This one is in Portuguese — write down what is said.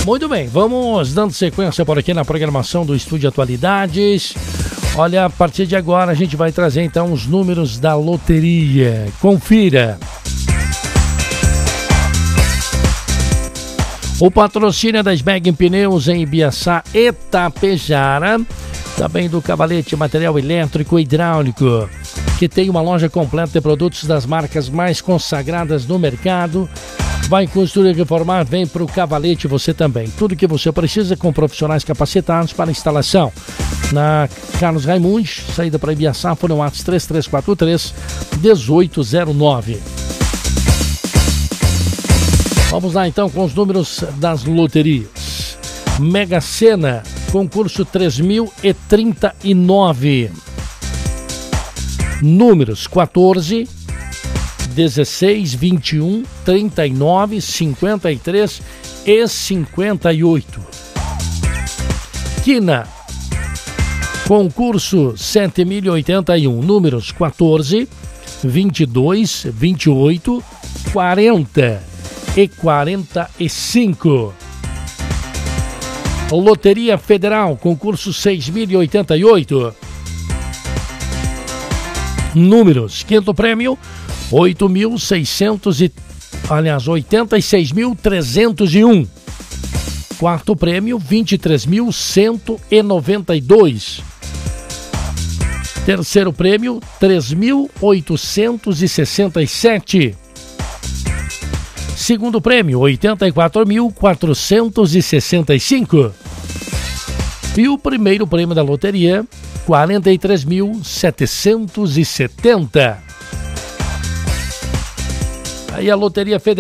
Muito bem, vamos dando sequência por aqui na programação do Estúdio Atualidades. Olha, a partir de agora a gente vai trazer então os números da loteria. Confira. O patrocínio da Sbeg Pneus em Ibiaçá e Tapejara, também do Cavalete Material Elétrico e Hidráulico, que tem uma loja completa de produtos das marcas mais consagradas no mercado. Vai construir e reformar, vem para o Cavalete você também. Tudo que você precisa com profissionais capacitados para instalação. Na Carlos Raimundes, saída para Ibiaçá, foram WhatsApp 3343-1809. Vamos lá então com os números das loterias. Mega Sena, concurso 3039. Números 14, 16, 21, 39, 53 e 58. Quina, concurso 7081, números 14, 22, 28, 40 e 45. Loteria Federal, concurso 6088. Números, quinto prêmio 86.301. Quarto prêmio 23.192. Terceiro prêmio 3.867. Segundo prêmio 84.465. E o primeiro prêmio da loteria 43.770. Aí a Loteria Federal